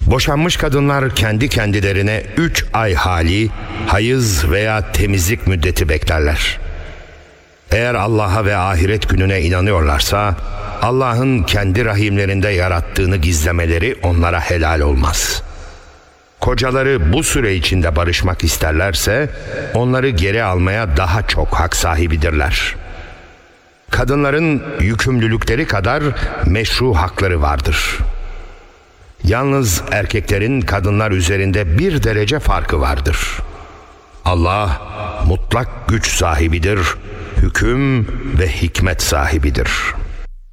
Boşanmış kadınlar kendi kendilerine 3 ay hali, hayız veya temizlik müddeti beklerler. Eğer Allah'a ve ahiret gününe inanıyorlarsa, Allah'ın kendi rahimlerinde yarattığını gizlemeleri onlara helal olmaz. Kocaları bu süre içinde barışmak isterlerse, onları geri almaya daha çok hak sahibidirler. Kadınların yükümlülükleri kadar meşru hakları vardır. Yalnız erkeklerin kadınlar üzerinde 1 derece farkı vardır. Allah mutlak güç sahibidir, hüküm ve hikmet sahibidir.